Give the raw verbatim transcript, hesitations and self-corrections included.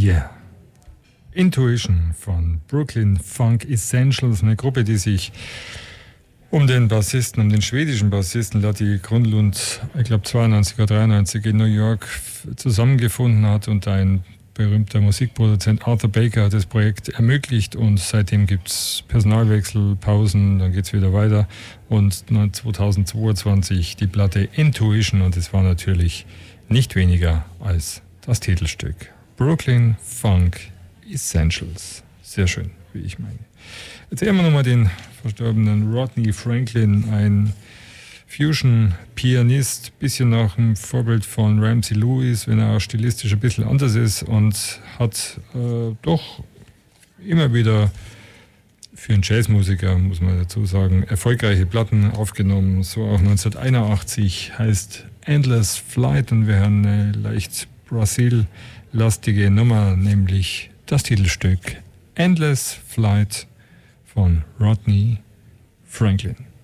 Yeah. Intuition von Brooklyn Funk Essentials, eine Gruppe, die sich um den Bassisten, um den schwedischen Bassisten Latti Grundlund, ich glaube zweiundneunzig oder dreiundneunzig in New York zusammengefunden hat, und ein berühmter Musikproduzent Arthur Baker hat das Projekt ermöglicht, und seitdem gibt es Personalwechsel, Pausen, dann geht es wieder weiter, und zweitausendzweiundzwanzig die Platte Intuition, und es war natürlich nicht weniger als das Titelstück Brooklyn Funk Essentials. Sehr schön, wie ich meine. Jetzt sehen wir nochmal den verstorbenen Rodney Franklin, ein Fusion-Pianist, bisschen nach dem Vorbild von Ramsey Lewis, wenn er auch stilistisch ein bisschen anders ist, und hat äh, doch immer wieder für einen Jazzmusiker, muss man dazu sagen, erfolgreiche Platten aufgenommen. So auch neunzehnhunderteinundachtzig, heißt Endless Flight, und wir haben eine leicht Brasil-lastige Nummer, nämlich das Titelstück Endless Flight von Rodney Franklin.